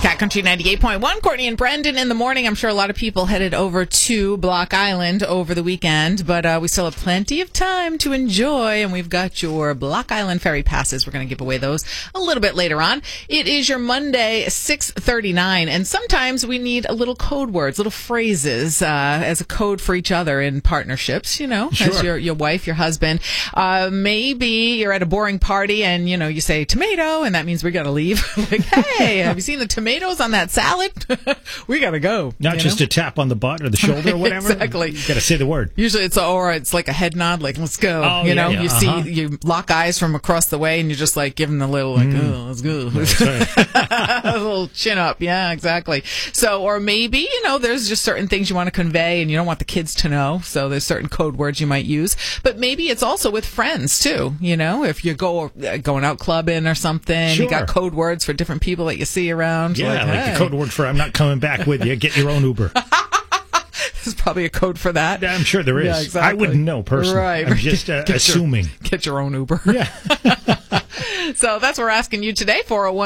Cat Country 98.1, Courtney and Brendan in the morning. I'm sure a lot of people headed over to Block Island over the weekend, but we still have plenty of time to enjoy, and we've got your Block Island ferry passes. We're going to give away those a little bit later on. It is your Monday, 6:39, and sometimes we need a little code words, little phrases as a code for each other in partnerships, you know, Sure. as your wife, your husband. Maybe you're at a boring party and, you know, you say tomato, and that means we got to leave. Like, hey, have you seen the tomatoes on that salad? We got to go. Not just a tap on the butt or the shoulder or whatever. Exactly. You got to say the word. Usually it's like a head nod, like, let's go. Oh, you know, yeah. you see, you lock eyes from across the way and you just like give them the little, like, oh, let's go. That's right. A little chin up. Yeah, exactly. So, or maybe, you know, there's just certain things you want to convey and you don't want the kids to know. So there's certain code words you might use. But maybe it's also with friends too. You know, if you going out clubbing or something, Sure. you got code words for different people that you see around. Yeah, like hey. the code word for I'm not coming back with you. Get your own Uber. There's probably a code for that. I'm sure there is. Yeah, exactly. I wouldn't know personally. Right. I'm just assuming. Get your own Uber. Yeah. So that's what we're asking you today,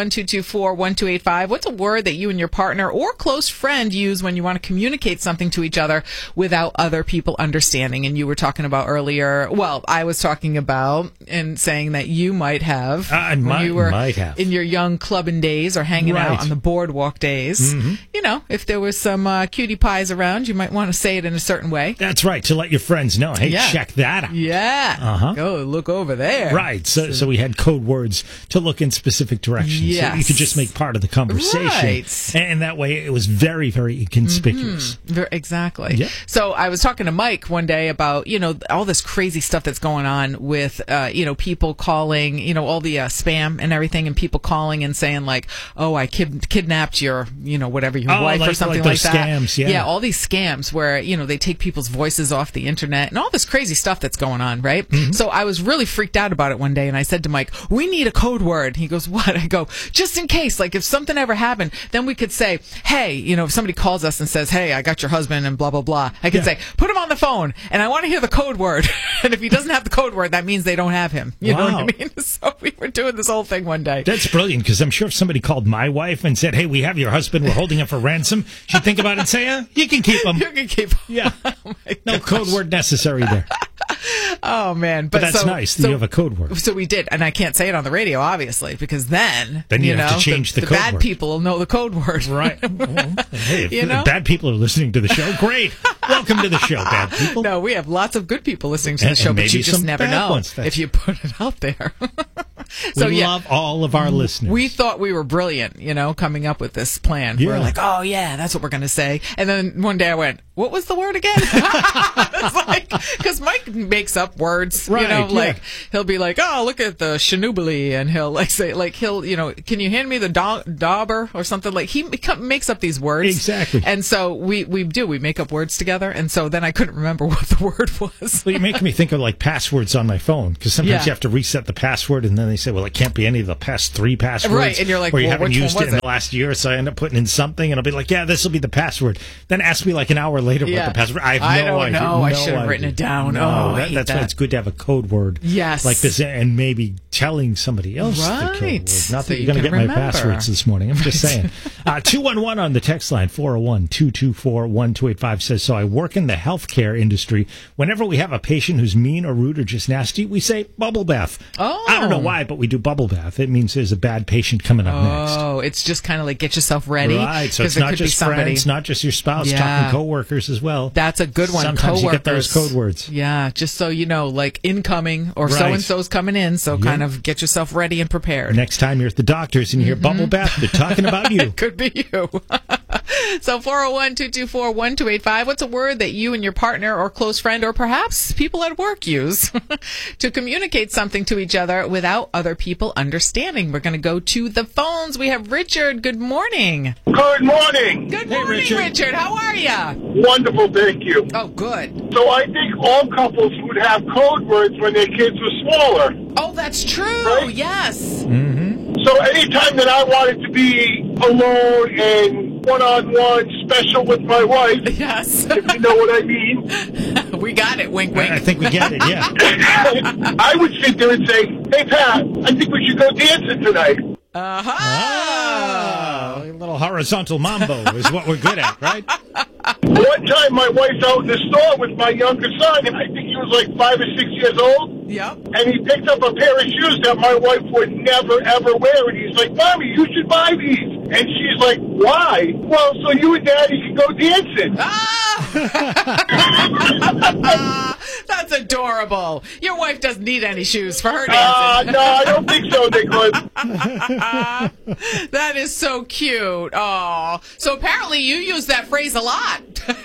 401-224-1285. What's a word that you and your partner or close friend use when you want to communicate something to each other without other people understanding? And you were talking about earlier, well, I was talking about and saying that you might have when you were in your young clubbing days or hanging out on the boardwalk days. Mm-hmm. You know, if there was some cutie pies around, you might want to say it in a certain way. That's right, to let your friends know, hey, check that out. Yeah. Uh-huh. Go look over there. Right. So we had code words to look in specific directions. Yes. So you could just make part of the conversation. Right. And that way it was very, very inconspicuous. Mm-hmm. Exactly. Yeah. So I was talking to Mike one day about, you know, all this crazy stuff that's going on with, you know, people calling, you know, all the spam and everything, and people calling and saying like, oh, I kidnapped your, you know, whatever, your wife or something like that. Scams, yeah. Yeah, all these scams where, you know, they take people's voices off the internet and all this crazy stuff that's going on, right? Mm-hmm. So I was really freaked out about it one day, and I said to Mike, we need a code word. He goes, what? I go, just in case, like if something ever happened, then we could say, hey, you know, if somebody calls us and says, hey, I got your husband and blah, blah, blah, I could say, put him on the phone and I want to hear the code word. And if he doesn't have the code word, that means they don't have him. You know what I mean? So we were doing this whole thing one day. That's brilliant, because I'm sure if somebody called my wife and said, hey, we have your husband, we're holding him for ransom, she'd think about it and say, you can keep him. You can keep him. Yeah. No code word necessary there. Oh, man. But that's nice that you have a code word. So we did, and I can't say it on the radio, obviously, because then you have to change the code word. The bad people will know the code word. Right. Well, hey, if bad people are listening to the show, great. Welcome to the show, bad people. No, we have lots of good people listening to the show, but you just never know if you put it out there. So, we love all of our listeners. We thought we were brilliant, you know, coming up with this plan. Yeah. We're like, oh, yeah, that's what we're going to say. And then one day I went, what was the word again? It's like, because Mike makes up words, right, you know, like he'll be like, oh, look at the shinubili, and he'll like say, like, you know, can you hand me the dauber or something? Like he makes up these words. Exactly. And so we make up words together. And so then I couldn't remember what the word was. Well, you make me think of like passwords on my phone, because sometimes you have to reset the password, and then they say, well, it can't be any of the past 3 passwords. Right, and you're like, or you well, haven't which used one it was in the last year, so I end up putting in something, and I'll be like, yeah, this will be the password. Then ask me like an hour later what the password. I have no idea. I should have written it down. No, that's why it's good to have a code word. Yes. Like this, and maybe telling somebody else the code word. Not that you're going to get my passwords this morning. I'm just saying. 211 on the text line, 401-224-1285 says, so I work in the healthcare industry. Whenever we have a patient who's mean or rude or just nasty, we say bubble bath. Oh. I don't know why, but we do bubble bath. It means there's a bad patient coming up next. Oh, it's just kind of like get yourself ready. Right, so it's not just friends, not just your spouse, talking coworkers as well. That's a good one. Sometimes you get those code words. Yeah, just so you know, like incoming or so-and-so's coming in, so kind of get yourself ready and prepared. Next time you're at the doctor's and you hear bubble bath, they're talking about you. It could be you. So 401-224-1285, what's a word that you and your partner or close friend or perhaps people at work use to communicate something to each other without other people understanding? We're going to go to the phones. We have Richard. Good morning. Good morning. Good morning, Richard. How are you? Wonderful, thank you. Oh, good. So I think all couples would have code words when their kids were smaller. Oh, that's true. Right? Yes. Mm-hmm. So anytime that I wanted to be alone and one-on-one special with my wife, yes, if you know what I mean. We got it, wink, wink. I think we get it, yeah. I would sit there and say, hey, Pat, I think we should go dancing tonight. Uh-huh. A little little horizontal mambo is what we're good at, right? One time my wife's out in the store with my younger son, and I think he was like 5 or 6 years old. Yep. And he picked up a pair of shoes that my wife would never, ever wear. And he's like, Mommy, you should buy these. And she's like, why? Well, so you and Daddy can go dancing. That's adorable. Your wife doesn't need any shoes for her dancing. No, I don't think so, Nicholas. That is so cute. Oh, so apparently you use that phrase a lot.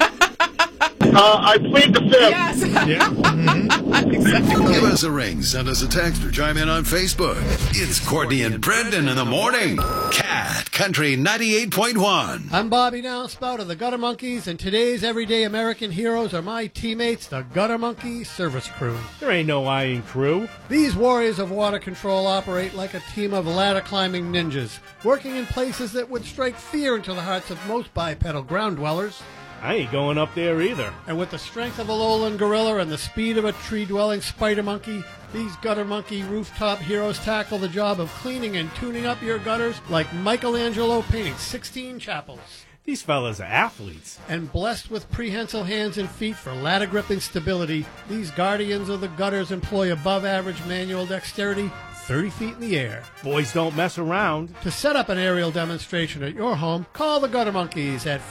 I plead the fifth. Yes. Yeah. Mm-hmm. Exactly. Give us a ring, send us a text, or chime in on Facebook. It's Courtney and Brendan in the morning. Cat Country 98.1. I'm Bobby Downspout of the Gutter Monkeys, and today's everyday American heroes are my teammates, the Gutter Monkey Service Crew. There ain't no I in crew. These warriors of water control operate like a team of ladder-climbing ninjas, working in places that would strike fear into the hearts of most bipedal ground dwellers. I ain't going up there either. And with the strength of a lowland gorilla and the speed of a tree-dwelling spider monkey, these Gutter Monkey rooftop heroes tackle the job of cleaning and tuning up your gutters like Michelangelo painting 16 chapels. These fellas are athletes. And blessed with prehensile hands and feet for ladder gripping stability, these guardians of the gutters employ above-average manual dexterity 30 feet in the air. Boys don't mess around. To set up an aerial demonstration at your home, call the Gutter Monkeys at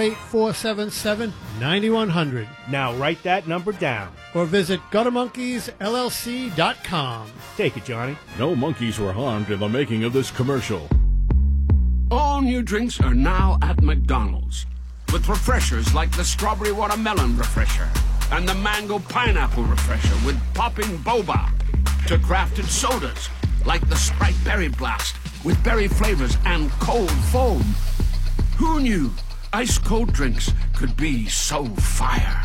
508-477-9100. Now write that number down. Or visit GutterMonkeysLLC.com. Take it, Johnny. No monkeys were harmed in the making of this commercial. All new drinks are now at McDonald's, with refreshers like the Strawberry Watermelon Refresher and the Mango Pineapple Refresher with popping boba, to crafted sodas like the Sprite Berry Blast with berry flavors and cold foam. Who knew ice-cold drinks could be so fire?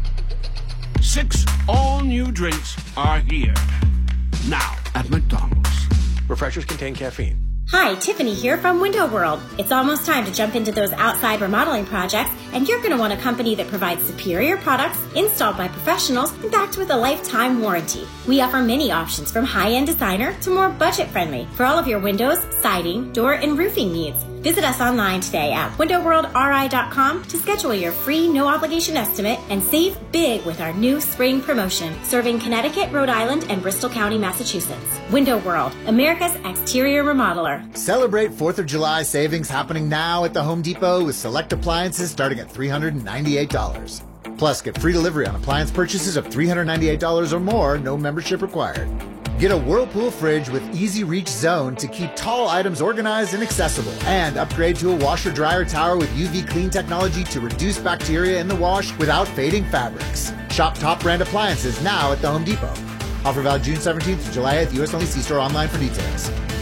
6 all-new drinks are here, now at McDonald's. Refreshers contain caffeine. Hi, Tiffany here from Window World. It's almost time to jump into those outside remodeling projects, and you're going to want a company that provides superior products, installed by professionals, and backed with a lifetime warranty. We offer many options from high-end designer to more budget-friendly for all of your windows, siding, door, and roofing needs. Visit us online today at windowworldri.com to schedule your free no-obligation estimate and save big with our new spring promotion, serving Connecticut, Rhode Island, and Bristol County, Massachusetts. Window World, America's exterior remodeler. Celebrate 4th of July savings happening now at the Home Depot with select appliances starting at $398. Plus, get free delivery on appliance purchases of $398 or more, no membership required. Get a Whirlpool fridge with Easy Reach Zone to keep tall items organized and accessible. And upgrade to a washer-dryer tower with UV Clean technology to reduce bacteria in the wash without fading fabrics. Shop top brand appliances now at the Home Depot. Offer valid June 17th to July 8th, U.S. only. See store online for details.